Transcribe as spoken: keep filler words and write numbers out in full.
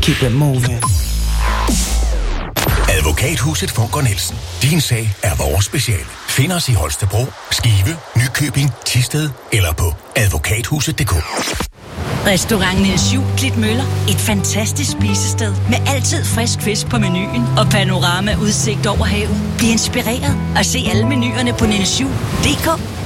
Keep it moving. Advokathuset Funker Nielsen. Din sag er vores speciale. Find os i Holstebro, Skive, Nykøbing, Thisted eller på advokathuset punktum d k. Restaurant Niels Juel, Klitmøller. Et fantastisk spisested med altid frisk fisk på menuen og panorama udsigt over havet. Bliv inspireret og se alle menuerne på niels juel punktum d k.